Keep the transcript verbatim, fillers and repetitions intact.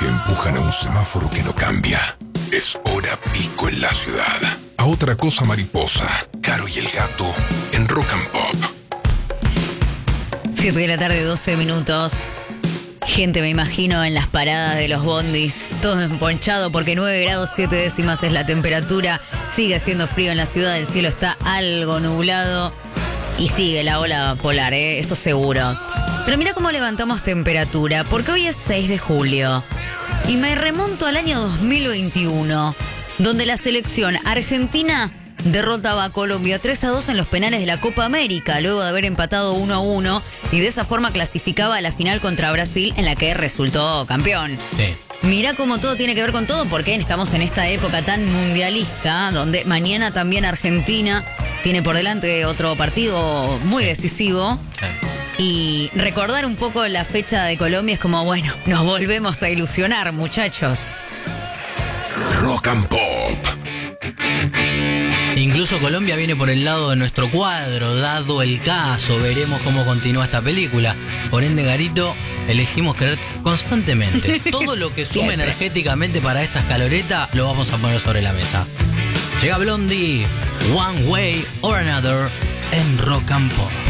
te empujan a un semáforo que no cambia. Es hora pico en la ciudad. A otra cosa mariposa, Caro y el gato en Rock and Pop. siete de la tarde, doce minutos. Gente, me imagino, en las paradas de los bondis, todo emponchado porque nueve grados siete décimas es la temperatura. Sigue haciendo frío en la ciudad, el cielo está algo nublado y sigue la ola polar, ¿eh? Eso seguro. Pero mira cómo levantamos temperatura, porque hoy es seis de julio y me remonto al año dos mil veintiuno, donde la selección argentina derrotaba a Colombia tres a dos en los penales de la Copa América, luego de haber empatado uno a uno, y de esa forma clasificaba a la final contra Brasil, en la que resultó campeón. Sí. Mirá cómo todo tiene que ver con todo, porque estamos en esta época tan mundialista, donde mañana también Argentina tiene por delante otro partido muy decisivo. Sí. Y recordar un poco la fecha de Colombia es como, bueno, nos volvemos a ilusionar, muchachos. Rock and Pop. Incluso Colombia viene por el lado de nuestro cuadro, dado el caso. Veremos cómo continúa esta película. Por ende, Garito, elegimos creer constantemente. Todo lo que sume energéticamente para esta escaloreta lo vamos a poner sobre la mesa. Llega Blondie, One Way or Another en Rock and Pop.